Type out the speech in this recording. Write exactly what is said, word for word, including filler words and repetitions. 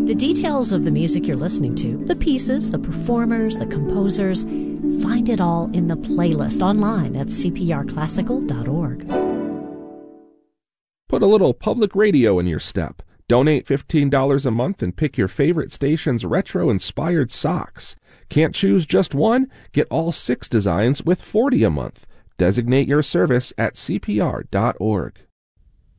The details of the music you're listening to, the pieces, the performers, the composers, find it all in the playlist online at c p r classical dot org. Put a little public radio in your step. Donate fifteen dollars a month and pick your favorite station's retro-inspired socks. Can't choose just one? Get all six designs with forty dollars a month. Designate your service at c p r dot org.